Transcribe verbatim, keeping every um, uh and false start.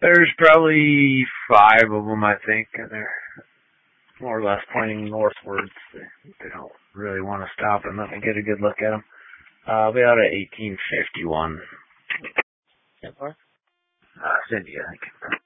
There's probably five of them, I think, and they're more or less pointing northwards. They, they don't really want to stop and let me get a good look at them. Uh, I'll be out at eighteen fifty-one. ten four? Uh, Cindy, I think.